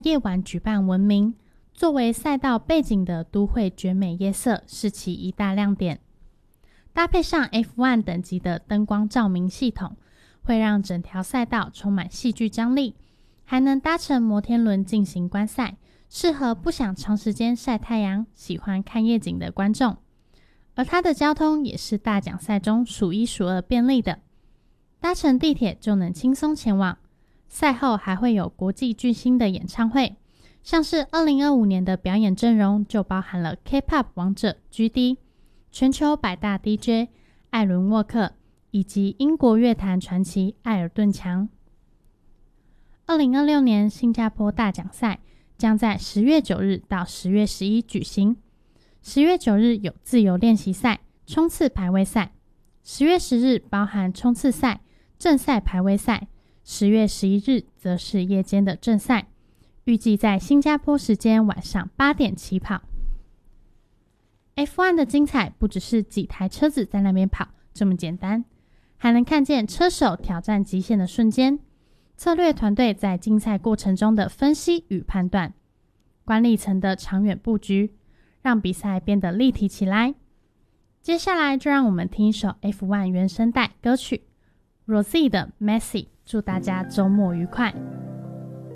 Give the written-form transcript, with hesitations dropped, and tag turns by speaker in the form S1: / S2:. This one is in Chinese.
S1: 夜晚举办闻名，作为赛道背景的都会绝美夜色是其一大亮点。搭配上 F1 等级的灯光照明系统，会让整条赛道充满戏剧张力，还能搭乘摩天轮进行观赛，适合不想长时间晒太阳、喜欢看夜景的观众。而它的交通也是大奖赛中数一数二便利的，搭乘地铁就能轻松前往。赛后还会有国际巨星的演唱会，像是2025年的表演阵容就包含了 K-POP 王者 GD、 全球百大 DJ 艾伦沃克以及英国乐坛传奇艾尔顿强。2026年新加坡大奖赛将在10月9日到10月11举行。10月9日有自由练习赛、冲刺排位赛，10月10日包含冲刺赛、正赛排位赛，10月11日则是夜间的正赛，预计在新加坡时间晚上8点起跑。F1 的精彩不只是几台车子在那边跑这么简单，还能看见车手挑战极限的瞬间，策略团队在竞赛过程中的分析与判断，管理层的长远布局，让比赛变得立体起来。接下来就让我们听一首 F1 原声带歌曲 Rosie 的 Messy， 祝大家周末愉快。